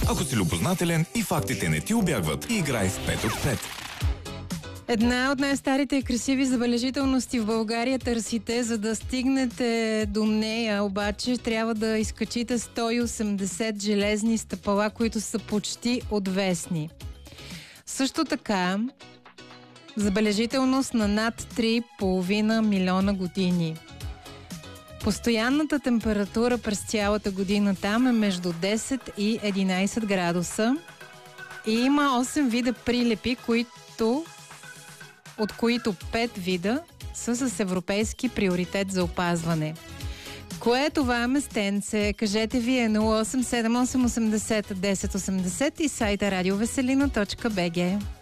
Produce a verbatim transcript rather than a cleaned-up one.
Ако си любознателен и фактите не ти убягват, играй в пет от пет. Една от най-старите красиви забележителности в България търсите, за да стигнете до нея, обаче трябва да изкачите сто и осемдесет железни стъпала, които са почти отвесни. Също така, забележителност на над три и половина милиона години. Постоянната температура през цялата година там е между десет и единайсет градуса и има осем вида прилепи, които, от които пет вида са с европейски приоритет за опазване. Кое е това местенце? Кажете вие нула осем седем осем осемдесет десет осемдесет и сайта радиовеселина точка бг.